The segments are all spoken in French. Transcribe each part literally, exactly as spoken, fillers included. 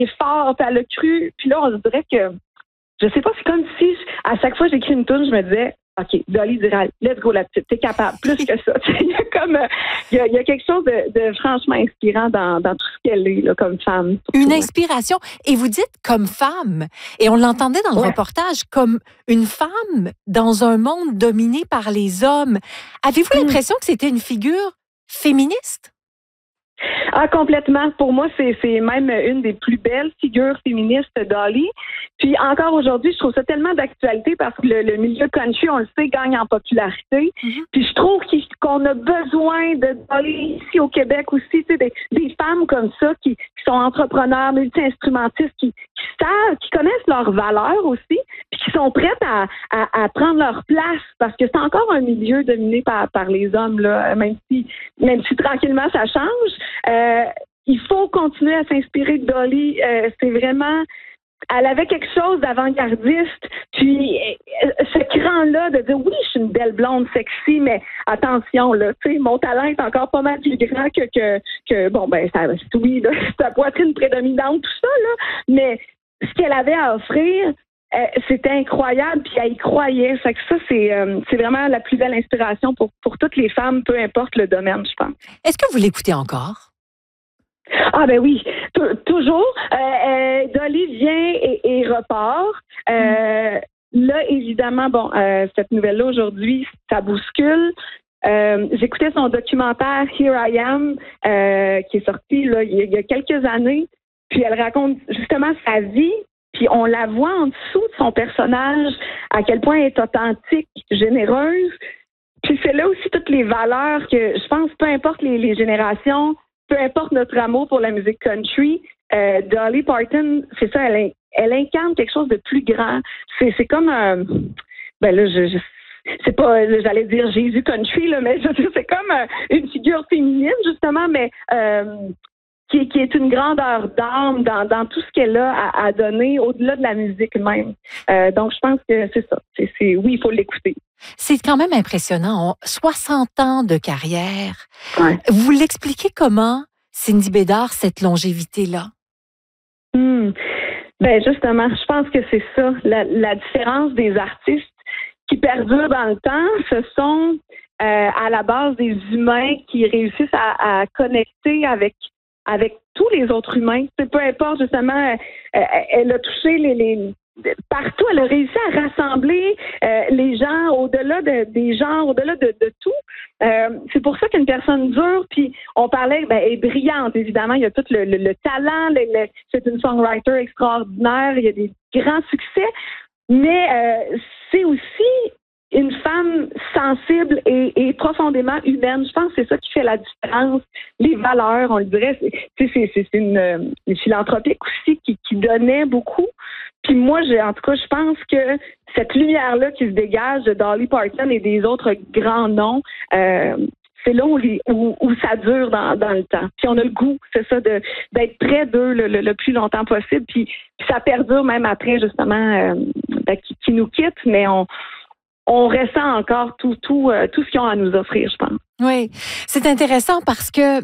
fort, puis elle a cru. Puis là, on se dirait que, je sais pas, c'est comme si, à chaque fois que j'écris une tune, je me disais, OK, Dolly dirait, let's go la petite, t'es capable, plus que ça. Il y a comme, il y a, il y a quelque chose de, de franchement inspirant dans, dans tout ce qu'elle est, là, comme femme. Surtout. Une inspiration. Et vous dites comme femme, et on l'entendait dans le ouais. reportage, comme une femme dans un monde dominé par les hommes. Avez-vous mmh. l'impression que c'était une figure féministe? Ah, complètement. Pour moi, c'est, c'est même une des plus belles figures féministes, Dolly. Puis encore aujourd'hui, je trouve ça tellement d'actualité parce que le, le milieu country, on le sait, gagne en popularité. Mm-hmm. Puis je trouve qu'on a besoin de Dolly ici au Québec aussi, tu sais, des, des femmes comme ça qui, qui sont entrepreneurs, multi-instrumentistes, qui, qui savent, qui connaissent leurs valeurs aussi, puis qui sont prêtes à, à, à prendre leur place parce que c'est encore un milieu dominé par, par les hommes, là, même si, même si tranquillement ça change. Euh, il faut continuer à s'inspirer de Dolly. Euh, c'est vraiment... Elle avait quelque chose d'avant-gardiste. Puis, euh, ce cran-là de dire, oui, je suis une belle blonde sexy, mais attention, là, tu sais, mon talent est encore pas mal plus grand que, que, que bon, ben, ça, oui, là, sa poitrine prédominante, tout ça, là. Mais ce qu'elle avait à offrir, euh, c'était incroyable, puis elle y croyait. Fait que ça, c'est, euh, c'est vraiment la plus belle inspiration pour, pour toutes les femmes, peu importe le domaine, je pense. Est-ce que vous l'écoutez encore? Ah ben oui, T- toujours. Euh, euh, Dolly vient et, et repart. Euh, mm. Là, évidemment, bon, euh, cette nouvelle-là aujourd'hui, ça bouscule. Euh, j'écoutais son documentaire Here I Am, euh, qui est sorti là, il, y a, il y a quelques années. Puis elle raconte justement sa vie. Puis on la voit en dessous de son personnage, à quel point elle est authentique, généreuse. Puis c'est là aussi toutes les valeurs que je pense, peu importe les, les générations, peu importe notre amour pour la musique country, euh, Dolly Parton, c'est ça, elle, elle incarne quelque chose de plus grand. C'est, c'est comme un... Ben là, je, je c'est pas, j'allais dire Jésus country, là, mais je veux dire, c'est comme euh, une figure féminine, justement, mais euh, qui, qui est une grandeur d'âme dans, dans tout ce qu'elle a à, à donner, au-delà de la musique même. Euh, donc, je pense que c'est ça. C'est, c'est, oui, il faut l'écouter. C'est quand même impressionnant. soixante ans de carrière. Ouais. Vous l'expliquez comment, Cindy Bédard, cette longévité-là? Hum. Ben justement, je pense que c'est ça. La, la différence des artistes qui perdurent dans le temps, ce sont euh, à la base des humains qui réussissent à, à connecter avec avec tous les autres humains. Peu importe, justement, euh, elle a touché les... les partout, elle a réussi à rassembler euh, les gens au-delà de, des genres, au-delà de, de tout. Euh, c'est pour ça qu'une personne dure, puis on parlait, ben, elle est brillante, évidemment, il y a tout le, le, le talent, le, le, c'est une songwriter extraordinaire, il y a des grands succès, mais euh, c'est aussi une femme sensible et, et profondément humaine. Je pense que c'est ça qui fait la différence. Les valeurs, on le dirait, c'est, c'est, c'est une, une philanthropique aussi qui, qui donnait beaucoup. Puis moi, j'ai, en tout cas, je pense que cette lumière-là qui se dégage de Dolly Parton et des autres grands noms, euh, c'est là où, les, où, où ça dure dans, dans le temps. Puis on a le goût, c'est ça, de, d'être près d'eux le, le, le plus longtemps possible. Puis, puis ça perdure même après, justement, euh, ben, qui, qui nous quittent, mais on on ressent encore tout, tout, euh, tout ce qu'ils ont à nous offrir, je pense. Oui, c'est intéressant parce que,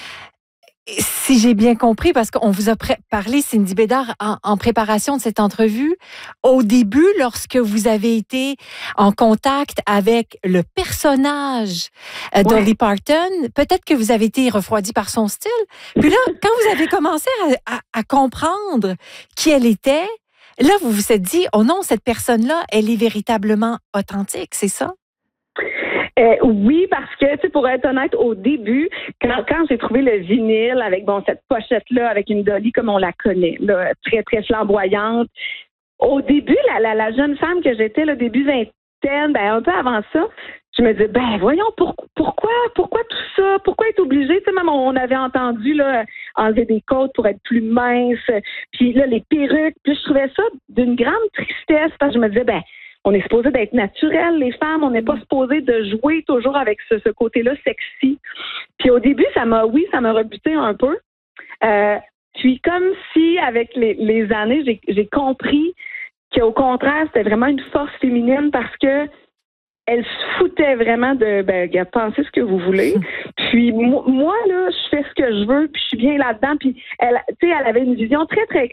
si j'ai bien compris, parce qu'on vous a pré- parlé, Cindy Bédard, en, en préparation de cette entrevue, au début, lorsque vous avez été en contact avec le personnage euh, Dolly ouais. Parton, peut-être que vous avez été refroidi par son style. Puis là, quand vous avez commencé à, à, à comprendre qui elle était, là, vous vous êtes dit, oh non, cette personne-là, elle est véritablement authentique, c'est ça? Euh, oui, parce que, tu sais, pour être honnête, au début, quand, quand j'ai trouvé le vinyle avec, bon, cette pochette-là, avec une Dolly comme on la connaît, là, très, très flamboyante, au début, la, la, la jeune femme que j'étais, le début vingtaine, ben, un peu avant ça, je me disais, ben, voyons, pour, pourquoi, pourquoi tout ça? Pourquoi être obligé? Tu sais, même, on avait entendu, là, enlever des côtes pour être plus mince, puis là, les perruques, puis je trouvais ça d'une grande tristesse, parce que je me disais, ben, on est supposé d'être naturel, les femmes, on n'est pas supposé de jouer toujours avec ce, ce côté-là sexy. Puis au début, ça m'a, oui, ça m'a rebuté un peu. Euh, puis comme si, avec les, les années, j'ai, j'ai compris qu'au contraire, c'était vraiment une force féminine parce que elle se foutait vraiment de, ben, pensez ce que vous voulez. Puis moi, là, je fais ce que je veux, puis je suis bien là-dedans. Puis elle, tu sais, elle avait une vision très, très